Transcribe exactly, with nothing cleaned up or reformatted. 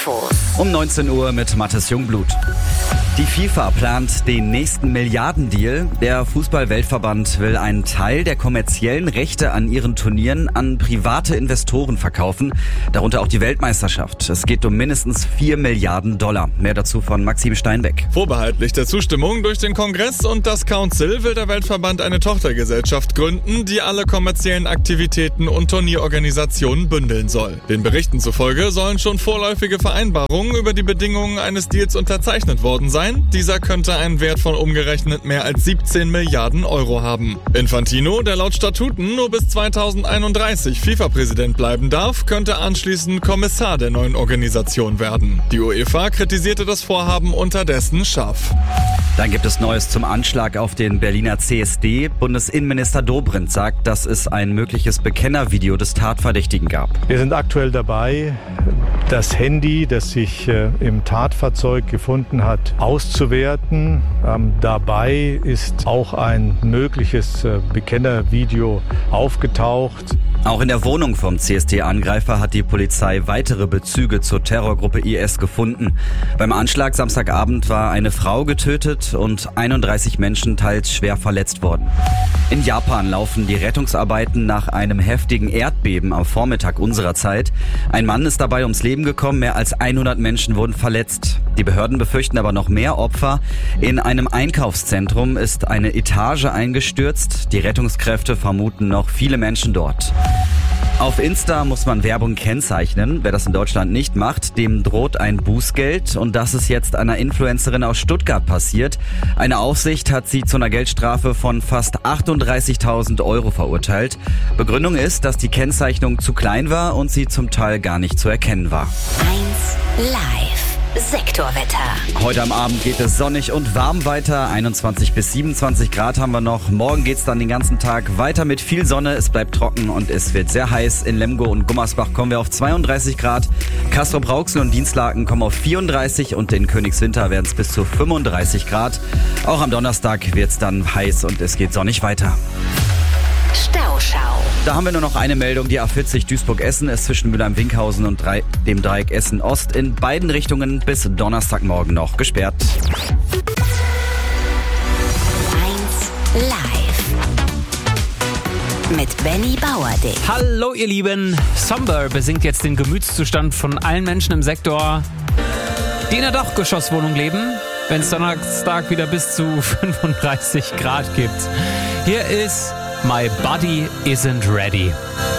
Infos. Um neunzehn Uhr mit Mathis Jungblut. Die FIFA plant den nächsten Milliardendeal. Der Fußball-Weltverband will einen Teil der kommerziellen Rechte an ihren Turnieren an private Investoren verkaufen, darunter auch die Weltmeisterschaft. Es geht um mindestens vier Milliarden Dollar. Mehr dazu von Maxim Steinbeck. Vorbehaltlich der Zustimmung durch den Kongress und das Council will der Weltverband eine Tochtergesellschaft gründen, die alle kommerziellen Aktivitäten und Turnierorganisationen bündeln soll. Den Berichten zufolge sollen schon vorläufige Vereinbarungen über die Bedingungen eines Deals unterzeichnet worden sein. Dieser könnte einen Wert von umgerechnet mehr als siebzehn Milliarden Euro haben. Infantino, der laut Statuten nur bis zweitausendeinunddreißig FIFA-Präsident bleiben darf, könnte anschließend Kommissar der neuen Organisation werden. Die UEFA kritisierte das Vorhaben unterdessen scharf. Dann gibt es Neues zum Anschlag auf den Berliner C S D. Bundesinnenminister Dobrindt sagt, dass es ein mögliches Bekennervideo des Tatverdächtigen gab. Wir sind aktuell dabei, das Handy, das sich äh, im Tatfahrzeug gefunden hat, auszuwerten. Ähm, dabei ist auch ein mögliches äh, Bekennervideo aufgetaucht. Auch in der Wohnung vom C S D-Angreifer hat die Polizei weitere Bezüge zur Terrorgruppe I S gefunden. Beim Anschlag Samstagabend war eine Frau getötet und einunddreißig Menschen teils schwer verletzt worden. In Japan laufen die Rettungsarbeiten nach einem heftigen Erdbeben am Vormittag unserer Zeit. Ein Mann ist dabei ums Leben gekommen, mehr als hundert Menschen wurden verletzt. Die Behörden befürchten aber noch mehr Opfer. In einem Einkaufszentrum ist eine Etage eingestürzt. Die Rettungskräfte vermuten noch viele Menschen dort. Auf Insta muss man Werbung kennzeichnen. Wer das in Deutschland nicht macht, dem droht ein Bußgeld. Und das ist jetzt einer Influencerin aus Stuttgart passiert. Eine Aufsicht hat sie zu einer Geldstrafe von fast achtunddreißigtausend Euro verurteilt. Begründung ist, dass die Kennzeichnung zu klein war und sie zum Teil gar nicht zu erkennen war. eins Live. Sektorwetter. Heute am Abend geht es sonnig und warm weiter. einundzwanzig bis siebenundzwanzig Grad haben wir noch. Morgen geht es dann den ganzen Tag weiter mit viel Sonne. Es bleibt trocken und es wird sehr heiß. In Lemgo und Gummersbach kommen wir auf zweiunddreißig Grad. Castrop-Rauxel und Dienstlaken kommen auf vierunddreißig und in Königswinter werden es bis zu fünfunddreißig Grad. Auch am Donnerstag wird es dann heiß und es geht sonnig weiter. Stauschau. Da haben wir nur noch eine Meldung. Die A vierzig Duisburg-Essen ist zwischen Mülheim-Winkhausen und dem Dreieck Essen-Ost in beiden Richtungen bis Donnerstagmorgen noch gesperrt. eins Live. Mit Benny Bauerdick. Hallo ihr Lieben. Somber besingt jetzt den Gemütszustand von allen Menschen im Sektor, die in der Dachgeschosswohnung leben, wenn es Donnerstag wieder bis zu fünfunddreißig Grad gibt. Hier ist My Body Isn't Ready.